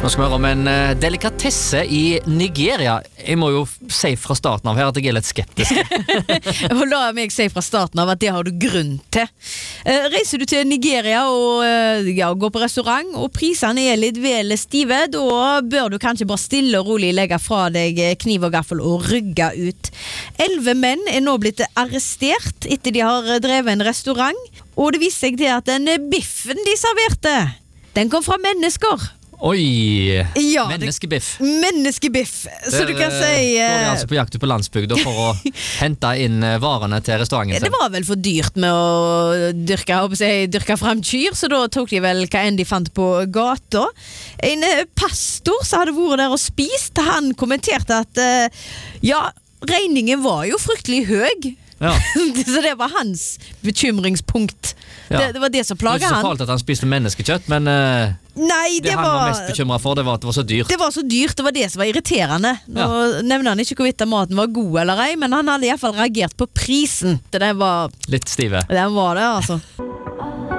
Nå skal vi høre om en delikatesse i Nigeria. Jeg må jo si fra starten av her at jeg litt skeptisk. Og la meg si fra starten av at det har du grunn til. Reiser du til Nigeria og går på restaurant, og prisene litt vel stive, da bør du kanskje bare stille og rolig legge fra deg kniv og gaffel og rygge ut. 11 menn nå blitt arrestert etter de har drevet en restaurant, og det viser seg til at den biffen de serverte, den kom fra mennesker. Oi, ja, menneskebiff. Menneskebiff, så du kan si går de altså på jakt på landsbygda for å hente inn varene til restauranten sin. Det var vel for dyrt med å dyrke frem kyr, så da tok de vel hva enn de fant på gata. En pastor som hadde vært der og spist, han kommenterte at regningen var jo fryktelig høy. Ja. Så det var hans bekymringspunkt. Ja. Det var det som plaget han. Det var ikke så farlig at han spiste menneskekjøtt, men nei, det han var mest bekymret for, det var at det var så dyrt. Det var så dyrt, det var det som var irriterende. Nå nevner han ikke hvorvidt maten var god eller ei, men han hadde i hvert fall reagert på prisen. Det var litt stive. Den var det, altså.